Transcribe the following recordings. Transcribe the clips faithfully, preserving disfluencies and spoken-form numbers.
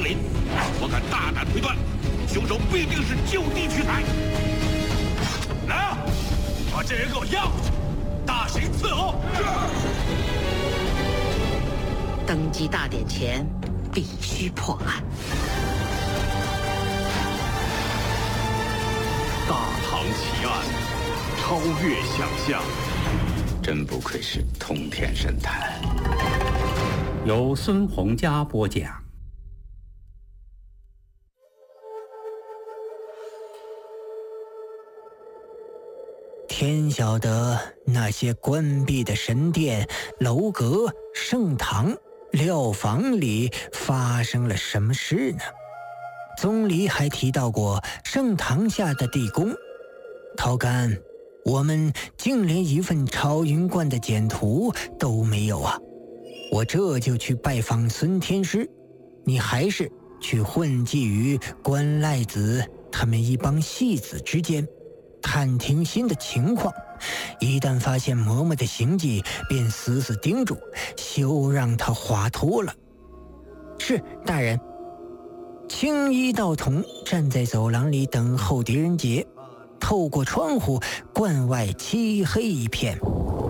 林，我敢大胆推断，凶手必定是就地取材。来啊，把这人给我押过去，大刑伺候。 登基大典前，必须破案。 大唐奇案，超越想象。 真不愧是通天神探。 由孙洪佳播讲。 天晓得那些关闭的神殿、楼阁、圣堂、料房里发生了什么事呢？宗里还提到过圣堂下的地宫。陶干，我们竟连一份朝云观的简图都没有啊！我这就去拜访孙天师，你还是去混迹于关赖子他们一帮戏子之间，探听新的情况。一旦发现嬷嬷的行迹，便死死盯住，休让他滑脱了。是，大人。青衣道童站在走廊里等候狄仁杰。透过窗户，关外漆黑一片，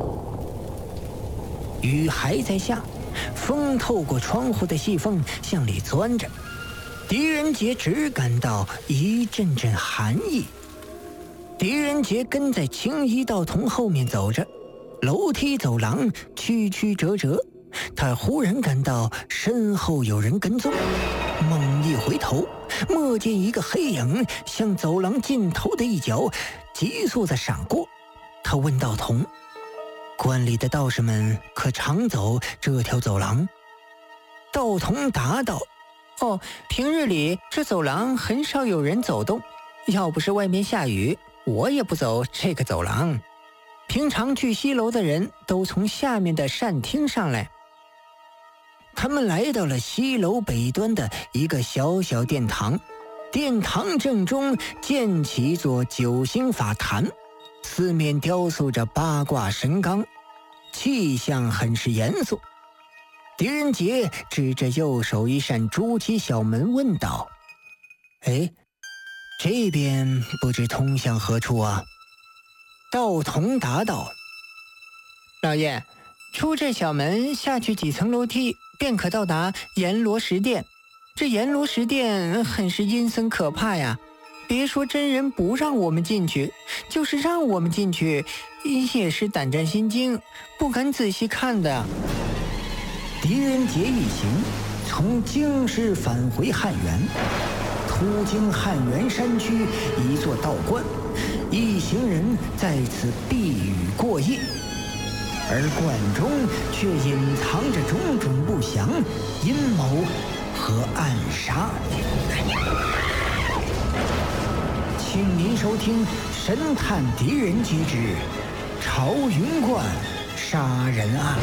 雨还在下，风透过窗户的细缝向里钻着。狄仁杰只感到一阵阵寒意。狄仁杰跟在青衣道童后面走着，楼梯走廊曲曲折折，他忽然感到身后有人跟踪，猛一回头，蓦见一个黑影向走廊尽头的一角急速地闪过。他问道童：“关里的道士们可常走这条走廊？”道童答道：“哦，平日里这走廊很少有人走动，要不是外面下雨，我也不走这个走廊。平常去西楼的人都从下面的膳厅上来。”他们来到了西楼北端的一个小小殿堂，殿堂正中建起一座九星法坛，四面雕塑着八卦神纲，气象很是严肃。狄仁杰指着右手一扇朱漆小门问道：“哎，这边不知通向何处啊？”道童答道：“老爷，出这小门下去几层楼梯，便可到达阎罗石殿。这阎罗石殿很是阴森可怕呀，别说真人不让我们进去，就是让我们进去也是胆战心惊，不敢仔细看的。”狄仁杰一行从京师返回汉源，途经汉源山区一座道观，一行人在此避雨过夜。而观中却隐藏着种种不祥、阴谋和暗杀。请您收听《神探狄仁杰之朝云观杀人案》。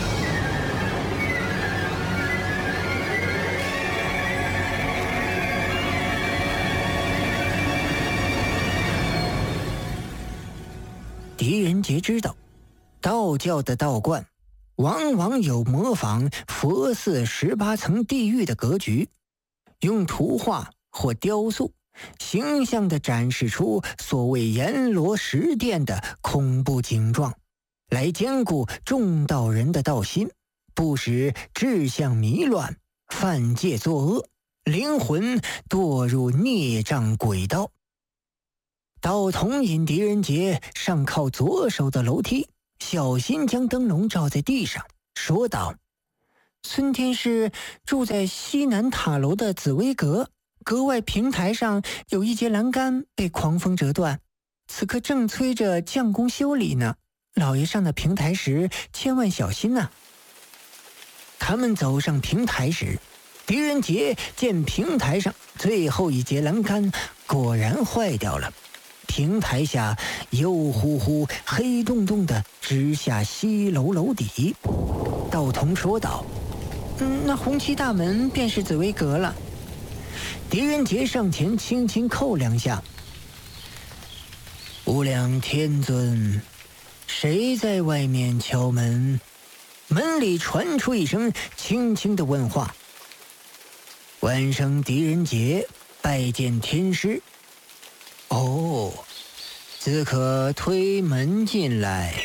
狄仁杰知道，道教的道观往往有模仿佛寺十八层地狱的格局，用图画或雕塑形象地展示出所谓阎罗石殿的恐怖景状，来兼顾众道人的道心，不使志向迷乱，犯戒作恶，灵魂堕入孽障轨道。道童引狄仁杰上靠左手的楼梯，小心将灯笼照在地上，说道：“孙天师住在西南塔楼的紫薇阁，阁外平台上有一节栏杆被狂风折断，此刻正催着匠工修理呢。老爷上的平台时千万小心呐。”他们走上平台时，狄仁杰见平台上最后一节栏杆果然坏掉了，平台下油乎乎、黑洞洞的直下西楼楼底。道童说道：“嗯，那红漆大门便是紫薇阁了。”狄仁杰上前轻轻叩两下：“无量天尊，谁在外面敲门？”门里传出一声轻轻的问话：“ 晚上狄仁杰拜见天师。哦，自可推门进来。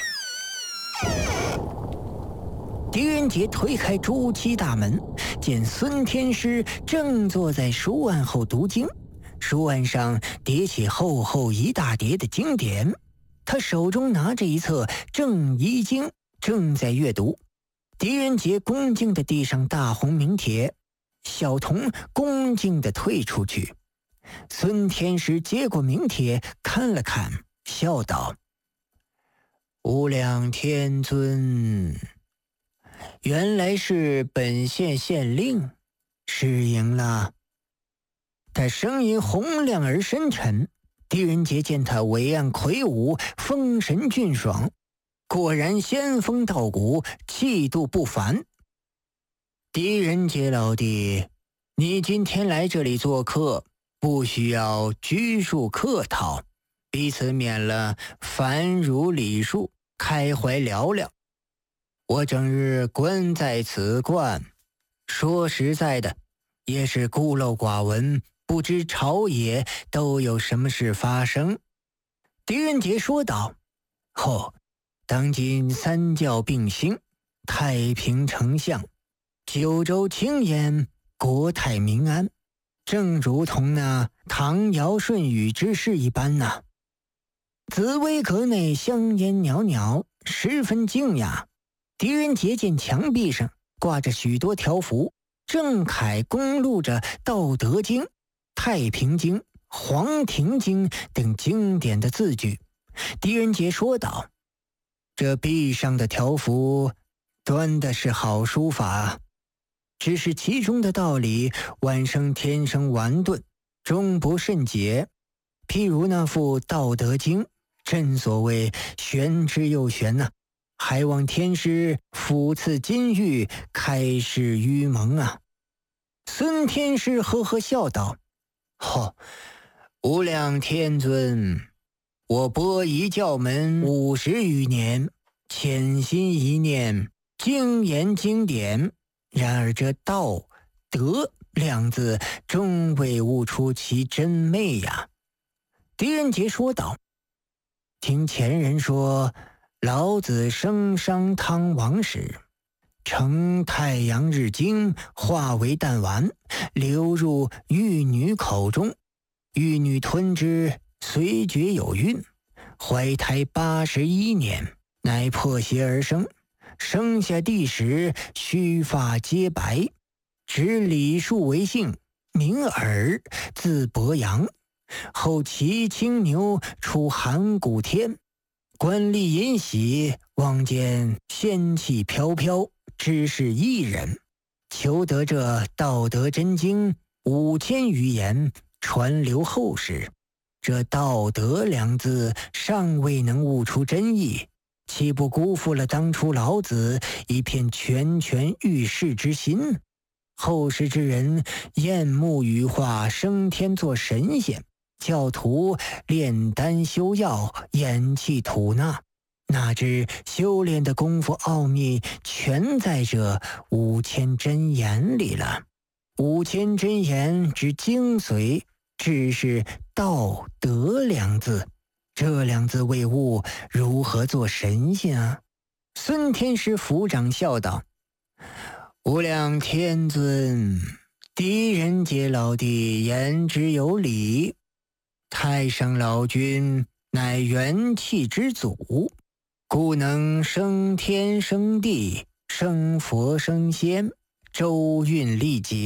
狄仁杰推开朱漆大门，见孙天师正坐在书案后读经，书案上叠起厚厚一大叠的经典，他手中拿着一册《正一经》，正在阅读。狄仁杰恭敬地递上大红名帖，小童恭敬地退出去。孙天师接过名帖看了看，笑道：“无量天尊，原来是本县县令，失迎了。”他声音洪亮而深沉。狄仁杰见他伟岸魁梧，风神俊爽，果然仙风道骨，气度不凡。狄仁杰老弟，你今天来这里做客，不需要拘束客套，彼此免了凡儒礼数，开怀聊聊。我整日关在此观，说实在的，也是孤陋寡闻，不知朝野都有什么事发生。狄仁杰说道：“后，当今三教并兴，太平丞相，九州清晏，国泰民安，正如同那唐尧舜禹之事一般呐、啊。”紫薇阁内香烟袅袅，十分静雅。狄仁杰见墙壁上挂着许多条幅，正楷公录着《道德经》《太平经》《黄庭经》等经典的字句。狄仁杰说道：“这壁上的条幅端的是好书法，只是其中的道理晚生天生顽钝，终不甚解。譬如那副《道德经》，正所谓玄之又玄呐、啊，还望天师抚赐金玉，开示愚蒙啊。”孙天师呵呵笑道：“吼、哦，无量天尊，我播夷教门五十余年，潜心一念，精研经典，然而这道德两字终未悟出其真昧呀。”狄仁杰说道：“听前人说，老子升商汤王时，乘太阳日精，化为弹丸，流入玉女口中，玉女吞之，随觉有孕，怀胎八十一年，乃破邪而生。生下地时，须发皆白，指李树为姓，名耳，字伯阳。后骑青牛出函谷天，观历饮喜，望见仙气飘飘，知是一人，求得这道德真经五千余言，传流后世。这道德两字尚未能悟出真意，岂不辜负了当初老子一片拳拳欲试之心？后世之人厌慕羽化升天做神仙，教徒炼丹修药，咽气吐纳，哪知修炼的功夫奥秘全在这五千真言里了。五千真言之精髓，只是道德两字，这两字未悟，如何做神仙啊？孙天师抚掌笑道：“无量天尊，狄仁杰老弟言之有理。太上老君乃元气之祖，故能升天升地，升佛升仙，周运历劫。